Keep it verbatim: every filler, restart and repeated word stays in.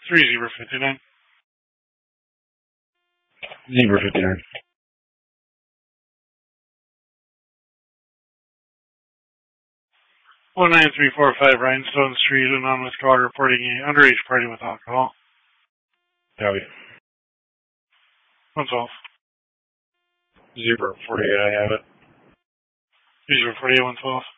Three zebra fifty nine. Zebra fifty nine. One nine three four five Rhinestone Street, anonymous caller reporting a underage party with alcohol. Copy. One twelve. Zebra forty eight. I have it. Zebra forty eight one twelve.